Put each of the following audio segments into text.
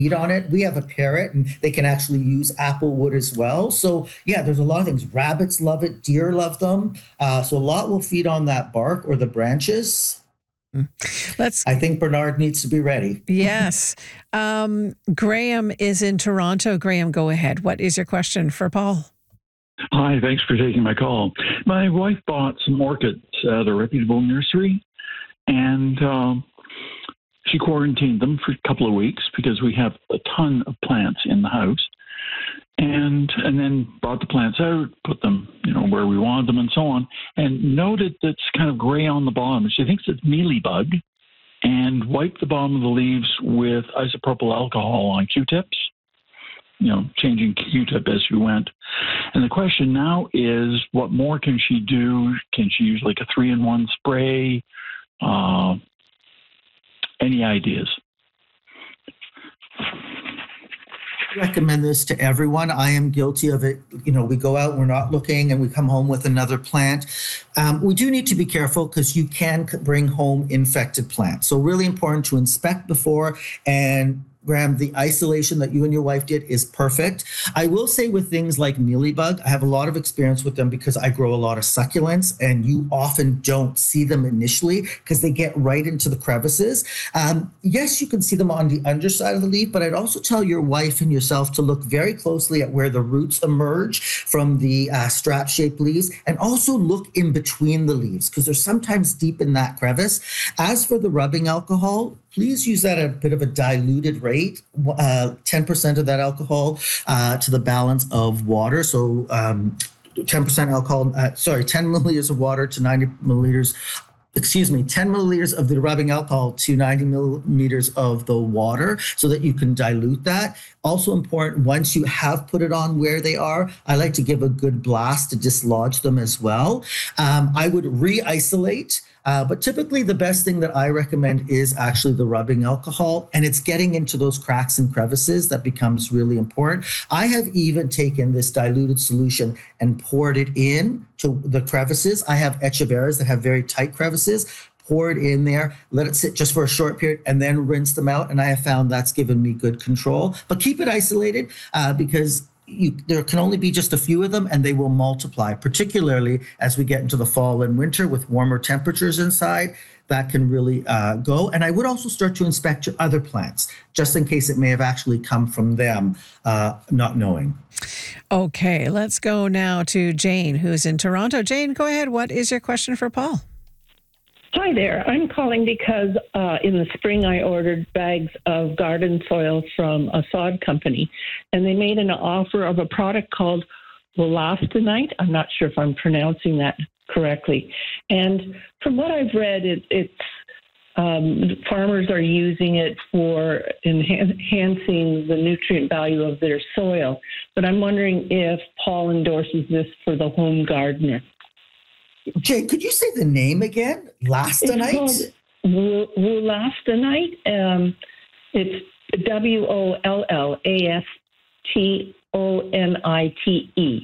feed on it. We have a parrot and they can actually use apple wood as well. So yeah, there's a lot of things. Rabbits love it. Deer love them. So a lot will feed on that bark or the branches. Let's. I think Bernard needs to be ready. Yes. Graham is in Toronto. Graham, go ahead. What is your question for Paul? Hi, thanks for taking my call. My wife bought some orchids at a reputable nursery, and she quarantined them for a couple of weeks because we have a ton of plants in the house, and then brought the plants out, put them, where we wanted them and so on, and noted that's kind of gray on the bottom. She thinks it's mealybug, and wiped the bottom of the leaves with isopropyl alcohol on Q-tips, changing Q-tip as she went. And the question now is, what more can she do? Can she use like a 3-in-1 spray? Any ideas? I recommend this to everyone. I am guilty of it. We go out, we're not looking, and we come home with another plant. We do need to be careful because you can bring home infected plants. So really important to inspect before. And Graham, the isolation that you and your wife did is perfect. I will say with things like mealybug, I have a lot of experience with them because I grow a lot of succulents, and you often don't see them initially because they get right into the crevices. Yes, you can see them on the underside of the leaf, but I'd also tell your wife and yourself to look very closely at where the roots emerge from the strap-shaped leaves, and also look in between the leaves because they're sometimes deep in that crevice. As for the rubbing alcohol, please use that at a bit of a diluted rate, 10% of that alcohol to the balance of water. So 10% alcohol, 10 milliliters of water to 90 milliliters. 10 milliliters of the rubbing alcohol to 90 millimeters of the water so that you can dilute that. Also important, once you have put it on where they are, I like to give a good blast to dislodge them as well. I would re-isolate. But typically the best thing that I recommend is actually the rubbing alcohol, and it's getting into those cracks and crevices that becomes really important. I have even taken this diluted solution and poured it in to the crevices. I have echeveras that have very tight crevices. Pour it in there, let it sit just for a short period, and then rinse them out. And I have found that's given me good control. But keep it isolated because there can only be just a few of them, and they will multiply, particularly as we get into the fall and winter with warmer temperatures inside. That can really go. And I would also start to inspect your other plants, just in case it may have actually come from them, not knowing. Okay, let's go now to Jane, who's in Toronto. Jane, go ahead. What is your question for Paul? Hi there. I'm calling because in the spring I ordered bags of garden soil from a sod company, and they made an offer of a product called Wollastonite. I'm not sure if I'm pronouncing that correctly. And from what I've read, it's farmers are using it for enhancing the nutrient value of their soil. But I'm wondering if Paul endorses this for the home gardener. Jane, could you say the name again? Lastonite? It's Wollastonite. It's Wollastonite.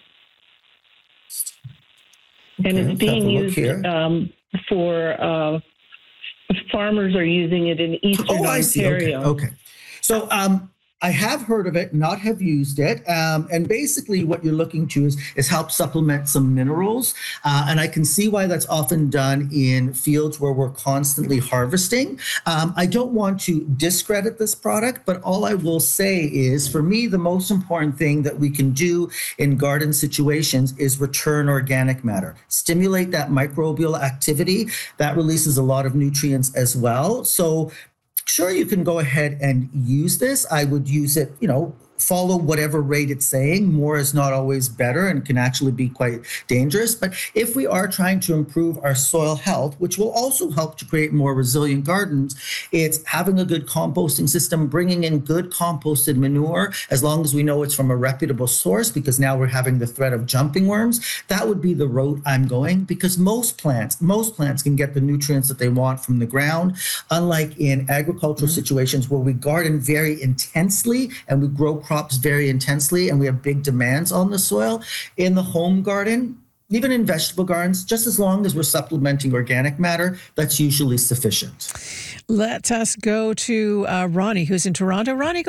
And it's being used for farmers are using it in eastern Ontario. Okay. So I have heard of it, not have used it. And basically what you're looking to is help supplement some minerals. And I can see why that's often done in fields where we're constantly harvesting. I don't want to discredit this product, but all I will say is, for me, the most important thing that we can do in garden situations is return organic matter, stimulate that microbial activity that releases a lot of nutrients as well. So sure, you can go ahead and use this. I would use it, follow whatever rate it's saying. More is not always better and can actually be quite dangerous. But if we are trying to improve our soil health, which will also help to create more resilient gardens, it's having a good composting system, bringing in good composted manure, as long as we know it's from a reputable source, because now we're having the threat of jumping worms. That would be the route I'm going, because most plants can get the nutrients that they want from the ground, unlike in agricultural situations where we garden very intensely and we grow crops very intensely and we have big demands on the soil. In the home garden, even in vegetable gardens, just as long as we're supplementing organic matter, that's usually sufficient. Let us go to Ronnie, who's in Toronto. Ronnie,